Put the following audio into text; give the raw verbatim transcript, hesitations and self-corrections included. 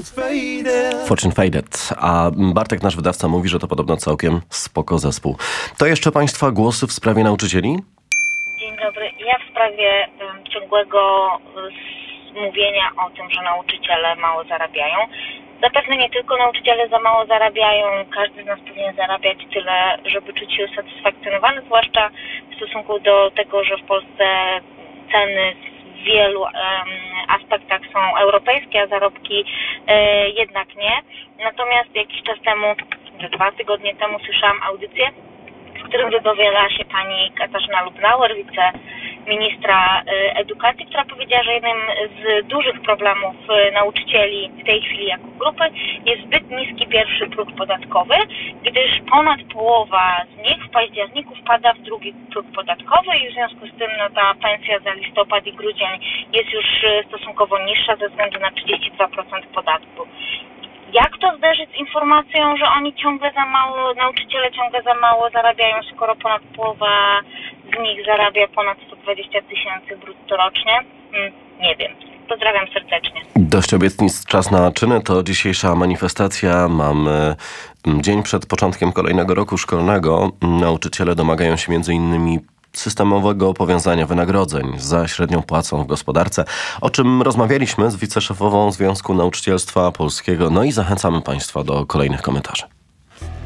Fortune Faded. A Bartek, nasz wydawca, mówi, że to podobno całkiem spoko zespół. To jeszcze Państwa głosy w sprawie nauczycieli? Dzień dobry. Ja w sprawie um, ciągłego um, mówienia o tym, że nauczyciele mało zarabiają. Zapewne nie tylko nauczyciele za mało zarabiają, każdy z nas powinien zarabiać tyle, żeby czuć się usatysfakcjonowany, zwłaszcza w stosunku do tego, że w Polsce ceny w wielu um, aspektach są europejskie, a zarobki e, jednak nie. Natomiast jakiś czas temu, dwa tygodnie temu słyszałam audycję, w którym wypowiadała się pani Katarzyna Lubnauer, wiceministra edukacji, która powiedziała, że jednym z dużych problemów nauczycieli w tej chwili jako grupy jest zbyt niski pierwszy próg podatkowy, gdyż ponad połowa z nich w październiku wpada w drugi próg podatkowy i w związku z tym no, ta pensja za listopad i grudzień jest już stosunkowo niższa ze względu na trzydzieści dwa procent podatku. Jak to zderzyć z informacją, że oni ciągle za mało, nauczyciele ciągle za mało zarabiają, skoro ponad połowa z nich zarabia ponad sto dwadzieścia tysięcy brutto rocznie? Hmm, nie wiem. Pozdrawiam serdecznie. Dość obietnic, czas na czyny. To dzisiejsza manifestacja. Mamy dzień przed początkiem kolejnego roku szkolnego. Nauczyciele domagają się między innymi systemowego powiązania wynagrodzeń za średnią płacą w gospodarce, o czym rozmawialiśmy z wiceszefową Związku Nauczycielstwa Polskiego. No i zachęcamy Państwa do kolejnych komentarzy.